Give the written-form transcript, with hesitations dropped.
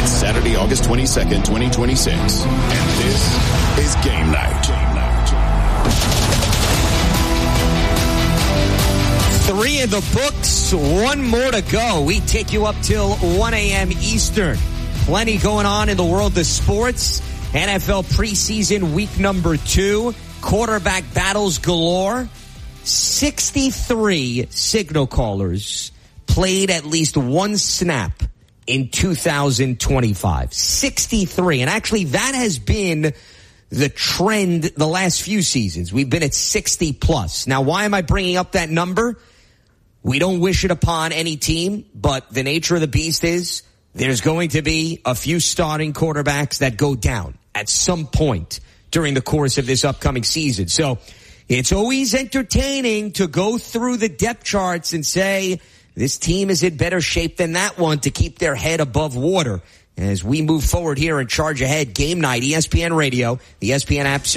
It's Saturday, August 22nd, 2026. And this is Game Night. 3 in the books, 1 more to go. We take you up till 1 a.m. Eastern. Plenty going on in the world of sports. NFL preseason week number 2. Quarterback battles galore. 63 signal callers played at least one snap in 2025. 63. And actually that has been the trend the last few seasons. We've been at 60 plus. Now, why am I bringing up that number? We don't wish it upon any team, but the nature of the beast is there's going to be a few starting quarterbacks that go down at some point during the course of this upcoming season. So it's always entertaining to go through the depth charts and say this team is in better shape than that one to keep their head above water. As we move forward here and charge ahead, Game Night, ESPN Radio, the ESPN app.